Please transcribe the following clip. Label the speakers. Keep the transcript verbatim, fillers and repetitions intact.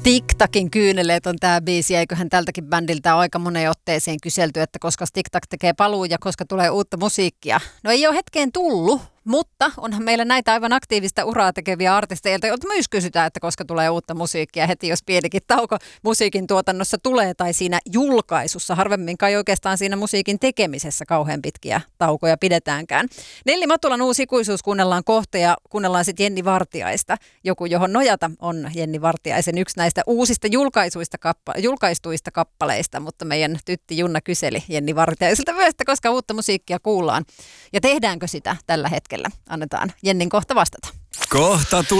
Speaker 1: TikTakin kyyneleet on tämä biisi. Eiköhän tältäkin bändiltä ole aika moneen otteeseen kyselty, että koska TikTok tekee paluu ja koska tulee uutta musiikkia. No ei ole hetkeen tullut, mutta onhan meillä näitä aivan aktiivista uraa tekeviä artisteja, joilta myös kysytään, että koska tulee uutta musiikkia heti, jos pienikin tauko musiikin tuotannossa tulee tai siinä julkaisussa. Harvemmin kai oikeastaan siinä musiikin tekemisessä kauhean pitkiä taukoja pidetäänkään. Nelli Matulan uusi ikuisuus kuunnellaan kohta ja kuunnellaan sitten Jenni Vartiaista. Joku, johon nojata on Jenni Vartiaisen yksi näistä uusista julkaisuista kappa- julkaistuista kappaleista, mutta meidän tytti Junna kyseli Jenni Vartiaiselta myös, että koska uutta musiikkia kuullaan ja tehdäänkö sitä tällä hetkellä. Annetaan Jennin kohta vastata.
Speaker 2: Kohta